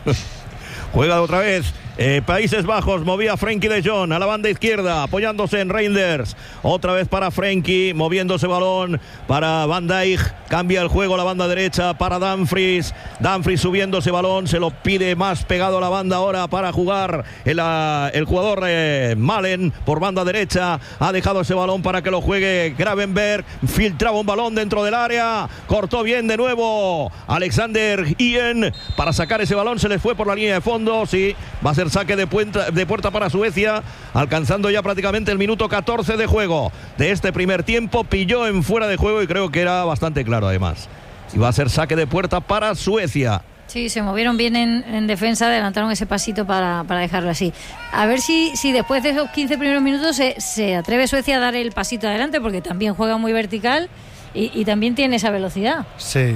Juega otra vez. Países Bajos, movía Frenkie de Jong a la banda izquierda, apoyándose en Reinders. Otra vez para Frenkie, moviéndose balón para Van Dijk. Cambia el juego a la banda derecha para Dumfries. Dumfries subiéndose balón, se lo pide más pegado a la banda ahora para jugar el jugador Malen por banda derecha. Ha dejado ese balón para que lo juegue Gravenberch. Filtraba un balón dentro del área. Cortó bien de nuevo Alexander Ian para sacar ese balón. Se les fue por la línea de fondo. Sí, va a ser saque de puerta para Suecia, alcanzando ya prácticamente el minuto 14 de juego de este primer tiempo. Pilló en fuera de juego y creo que era bastante claro además. Y va a ser saque de puerta para Suecia. Sí, se movieron bien en defensa, adelantaron ese pasito para dejarlo así. A ver si después de esos 15 primeros minutos se atreve Suecia a dar el pasito adelante, porque también juega muy vertical y también tiene esa velocidad. Sí.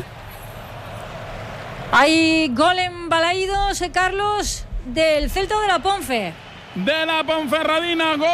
Hay gol en Balaídos, Carlos, del Celta de la Ponfe. De la Ponferradina, gol.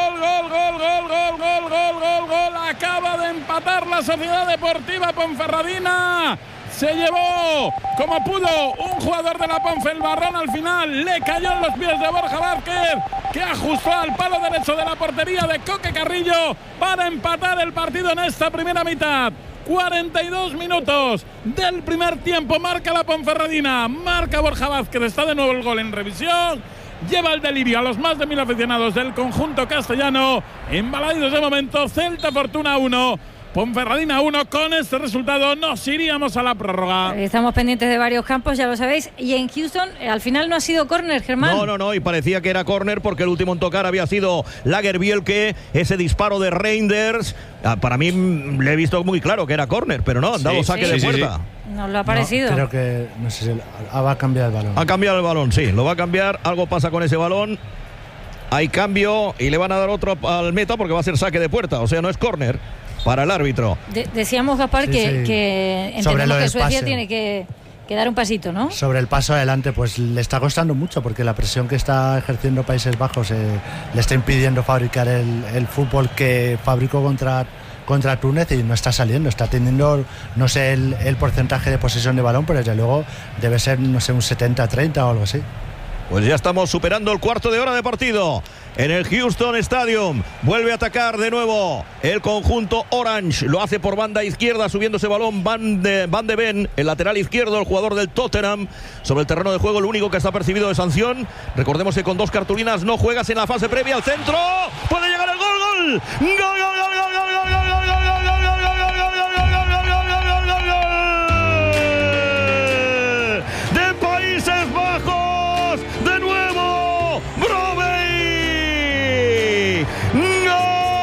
Acaba de empatar la Sociedad Deportiva Ponferradina. Se llevó como pudo un jugador de la Ponfe el marrón al final. Le cayó en los pies de Borja Vázquez, que ajustó al palo derecho de la portería de Coque Carrillo para empatar el partido en esta primera mitad. 42 minutos del primer tiempo, marca la Ponferradina, marca Borja Vázquez, está de nuevo el gol en revisión, lleva el delirio a los más de 1000 aficionados del conjunto castellano. En Balaídos de momento, Celta Fortuna 1, Ponferradina 1. Con este resultado nos iríamos a la prórroga. Estamos pendientes de varios campos, ya lo sabéis. Y en Houston, al final no ha sido córner, Germán. No, y parecía que era córner porque el último en tocar había sido Lagerbielke. Ese disparo de Reinders, para mí le he visto muy claro que era córner, pero no, han dado saque de puerta. Nos lo ha parecido. Creo que, no sé si va a cambiar el balón. Ha cambiado el balón, sí, lo va a cambiar. Algo pasa con ese balón. Hay cambio y le van a dar otro al meta porque va a ser saque de puerta, o sea, no es córner para el árbitro. Decíamos, Gaspar, que entendemos que Suecia pase tiene que dar un pasito, ¿no? Sobre el paso adelante, pues le está costando mucho, porque la presión que está ejerciendo Países Bajos le está impidiendo fabricar el fútbol que fabricó contra Túnez, y no está saliendo, está teniendo, no sé el porcentaje de posesión de balón, pero desde luego debe ser, no sé, un 70-30 o algo así. Pues ya estamos superando el cuarto de hora de partido en el Houston Stadium. Vuelve a atacar de nuevo el conjunto Orange. Lo hace por banda izquierda, subiendo ese balón Van de Ven, el lateral izquierdo, el jugador del Tottenham. Sobre el terreno de juego, lo único que está percibido de sanción. Recordemos que con 2 cartulinas no juegas en la fase previa al centro. Puede llegar el gol. De Países Bajos. De nuevo, Brobbey. ¡Gol!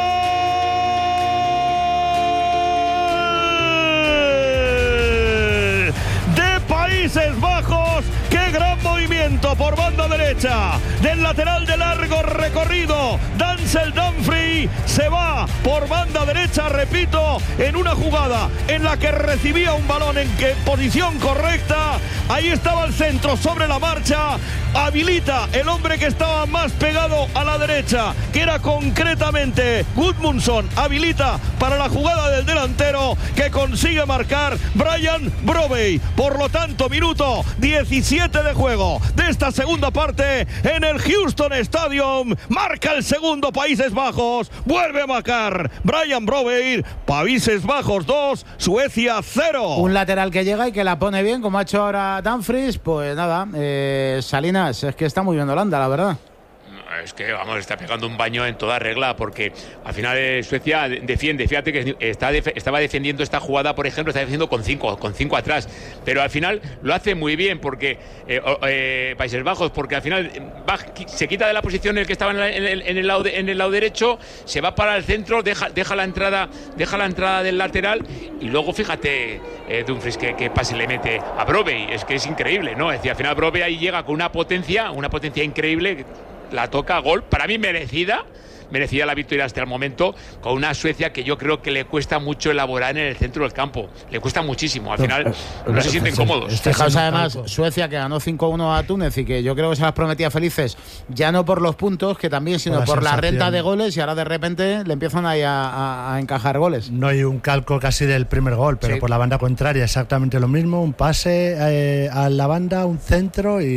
De Países Bajos. ¡Qué gran movimiento por banda derecha del lateral de largo recorrido! Denzel Dumfries se va por banda derecha, repito, en una jugada en la que recibía un balón en posición correcta. Ahí estaba el centro sobre la marcha. Habilita el hombre que estaba más pegado a la derecha, que era concretamente Gudmundsson. Habilita para la jugada del delantero, que consigue marcar Brian Brobbey. Por lo tanto, minuto 17 de juego de esta segunda parte en el Houston Stadium. Marca el segundo Países Bajos. Vuelve a marcar Brian Brobbey. Países Bajos 2, Suecia 0. Un lateral que llega y que la pone bien, como ha hecho ahora Dumfries. Pues nada, Salinas, es que está muy bien Holanda, la verdad. Es que, vamos, está pegando un baño en toda regla, porque al final Suecia defiende. Fíjate que estaba defendiendo esta jugada, por ejemplo, está defendiendo con cinco atrás, pero al final lo hace muy bien, porque Países Bajos, porque al final se quita de la posición en el que estaba en el lado derecho, se va para el centro, deja la entrada del lateral, y luego fíjate Dumfries que pase le mete a Brobbey. Es que es increíble, ¿no? Es decir, al final Brobbey ahí llega con una potencia increíble. La toca, gol, para mí merecida la victoria hasta el momento, con una Suecia que yo creo que le cuesta mucho elaborar en el centro del campo. Le cuesta muchísimo, al final no se sienten cómodos. Fijaos además, Suecia, que ganó 5-1 a Túnez y que yo creo que se las prometía felices, ya no por los puntos, que también, sino por la renta de goles, y ahora de repente le empiezan ahí a encajar goles. No hay un calco casi del primer gol, pero por la banda contraria exactamente lo mismo, un pase a la banda, un centro y